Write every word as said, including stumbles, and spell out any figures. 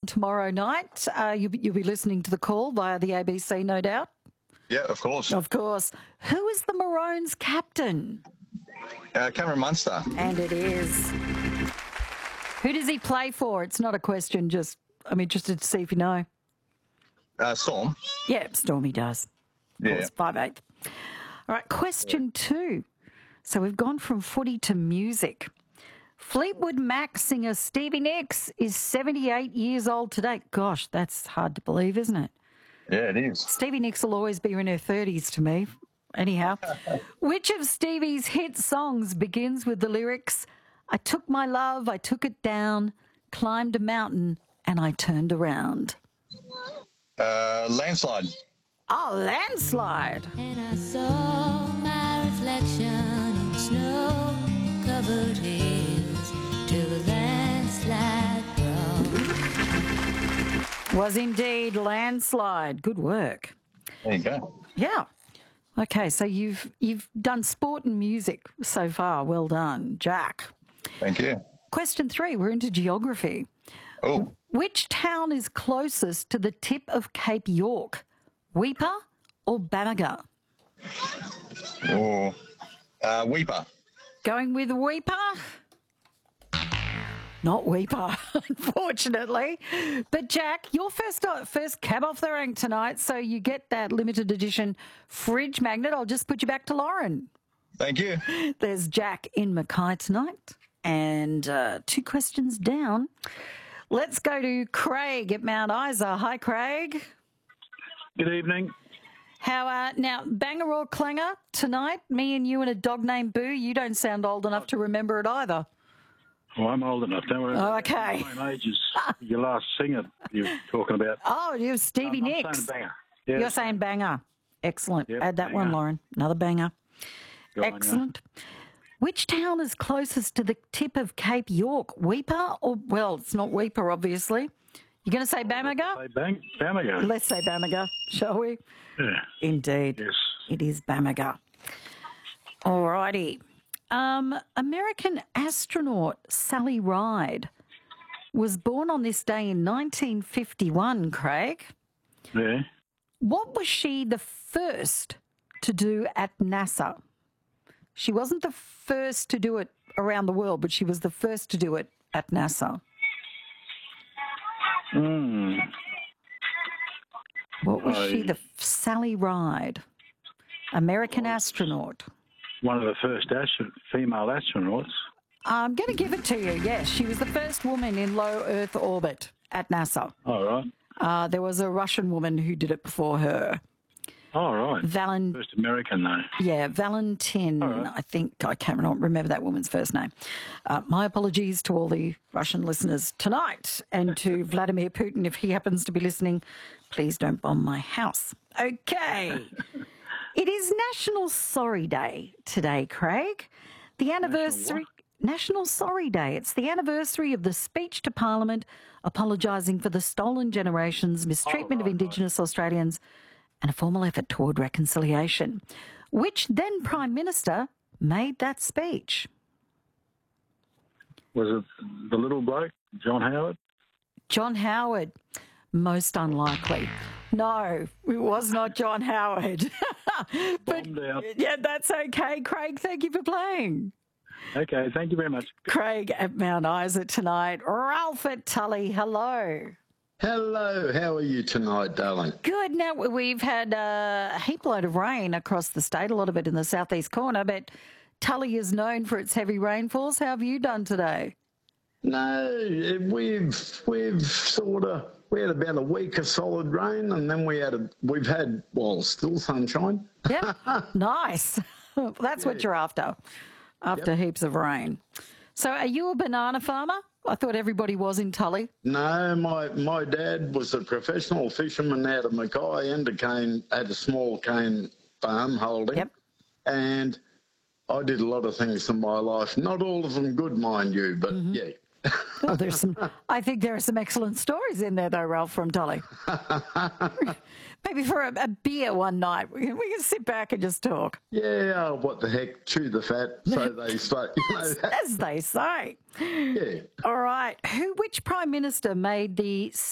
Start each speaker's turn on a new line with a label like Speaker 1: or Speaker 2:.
Speaker 1: tomorrow night. Uh, you'll, be, you'll be listening to The Call via the A B C, no doubt.
Speaker 2: Yeah, of course.
Speaker 1: Of course. Who is the Maroons' captain?
Speaker 2: Uh, Cameron Munster.
Speaker 1: And it is. Who does he play for? It's not a question, just I'm interested to see if you know.
Speaker 2: Uh, Storm.
Speaker 1: Yeah, Stormy does.
Speaker 2: Yeah.
Speaker 1: five eight. All right, question yeah. two. So we've gone from footy to music. Fleetwood Mac singer Stevie Nicks is seventy-eight years old today. Gosh, that's hard to believe, isn't it?
Speaker 2: Yeah, it is.
Speaker 1: Stevie Nicks will always be in her thirties to me. Anyhow, which of Stevie's hit songs begins with the lyrics, I took my love, I took it down, climbed a mountain, and I turned around?
Speaker 2: Uh, landslide.
Speaker 1: Oh, Landslide.
Speaker 3: And I saw my reflection in snow-covered hills till the landslide brought.
Speaker 1: Was indeed Landslide. Good work.
Speaker 2: There you go.
Speaker 1: Yeah. Okay, so you've you've done sport and music so far. Well done, Jack.
Speaker 2: Thank you.
Speaker 1: Question three, we're into geography.
Speaker 2: Oh.
Speaker 1: Which town is closest to the tip of Cape York? Weipa or Bamaga?
Speaker 2: Oh, uh, Weipa.
Speaker 1: Going with Weipa? Not Weipa, unfortunately. But Jack, your first first cab off the rank tonight, so you get that limited edition fridge magnet. I'll just put you back to Lauren.
Speaker 2: Thank you.
Speaker 1: There's Jack in Mackay tonight, and uh, two questions down. Let's go to Craig at Mount Isa. Hi, Craig.
Speaker 4: Good evening.
Speaker 1: How uh, now, banger or clanger tonight? Me and you and a dog named Boo. You don't sound old enough to remember it either.
Speaker 4: Well, I'm old enough. Don't worry.
Speaker 1: Oh, okay.
Speaker 4: My age is your last singer you're talking about.
Speaker 1: Oh, it was Stevie
Speaker 4: I'm, I'm
Speaker 1: Nicks.
Speaker 4: saying banger. Yeah.
Speaker 1: You're saying banger. Excellent.
Speaker 4: Yep,
Speaker 1: Add that
Speaker 4: banger.
Speaker 1: one, Lauren. Another banger.
Speaker 4: Go on,
Speaker 1: Excellent. Which town is closest to the tip of Cape York? Weipa or, well, it's not Weipa, obviously. You're going to say Bamaga?
Speaker 4: Say bang, Bamaga.
Speaker 1: Let's say Bamaga, shall we?
Speaker 4: Yeah.
Speaker 1: Indeed.
Speaker 4: Yes.
Speaker 1: It is Bamaga. All righty. Um, American astronaut Sally Ride was born on this day in nineteen fifty-one, Craig.
Speaker 4: Yeah.
Speaker 1: What was she the first to do at NASA? She wasn't the first to do it around the world, but she was the first to do it at NASA.
Speaker 4: Hmm.
Speaker 1: What was
Speaker 4: I-
Speaker 1: she? The Sally Ride, American astronaut.
Speaker 4: One of the first astro- female astronauts.
Speaker 1: I'm going to give it to you. Yes, she was the first woman in low Earth orbit at NASA.
Speaker 4: All right.
Speaker 1: Uh, there was a Russian woman who did it before her.
Speaker 4: All right.
Speaker 1: Valen-
Speaker 4: First American, though.
Speaker 1: Yeah, Valentin,
Speaker 4: All right.
Speaker 1: I think. I can't remember that woman's first name. Uh, my apologies to all the Russian listeners tonight, and to Vladimir Putin, if he happens to be listening. Please don't bomb my house. Okay. It is National Sorry Day today, Craig. The anniversary... National Sorry Day. It's the anniversary of the speech to Parliament apologising for the stolen generations, mistreatment
Speaker 4: Oh, right,
Speaker 1: of Indigenous Australians, and a formal effort toward reconciliation. Which then Prime Minister made that speech?
Speaker 4: Was it the little bloke, John Howard?
Speaker 1: John Howard. Most unlikely. No, it was not John Howard. but
Speaker 4: Bombed out.
Speaker 1: yeah, that's okay. Craig, thank you for playing.
Speaker 4: Okay, thank you very much.
Speaker 1: Craig at Mount Isa tonight. Ralph at Tully, hello.
Speaker 5: Hello, how are you tonight, darling?
Speaker 1: Good. Now, we've had uh, a heap load of rain across the state, a lot of it in the southeast corner, but Tully is known for its heavy rainfalls. How have you done today?
Speaker 5: No, we've we've sort of we had about a week of solid rain, and then we had a we've had well still sunshine.
Speaker 1: Yeah, nice. Well, that's what you're after. After
Speaker 5: Yep.
Speaker 1: heaps of rain. So, are you a banana farmer? I thought everybody was in Tully.
Speaker 5: No, my my dad was a professional fisherman out of Mackay and a cane had a small cane farm holding.
Speaker 1: Yep.
Speaker 5: And I did a lot of things in my life. Not all of them good, mind you, but yeah.
Speaker 1: Oh, there's some. I think there are some excellent stories in there, though, Ralph from Tully. Maybe for a, a beer one night, we can, we can sit back and just talk,
Speaker 5: Yeah, what the heck, chew the fat, so they say. You know, that,
Speaker 1: as they say.
Speaker 5: yeah.
Speaker 1: All right. Who? Which Prime Minister made the